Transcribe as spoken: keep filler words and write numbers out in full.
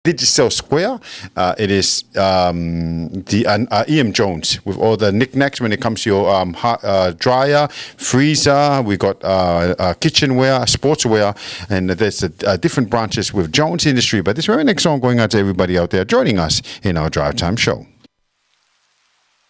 Digital Square. Uh, it is um, the uh, uh, E M Jones with all the knickknacks when it comes to your um, hot, uh, dryer, freezer. We got uh, uh, kitchenware, sportswear, and there's a, uh, different branches with Jones Industry. But this very next song going out to everybody out there joining us in our Drive Time show.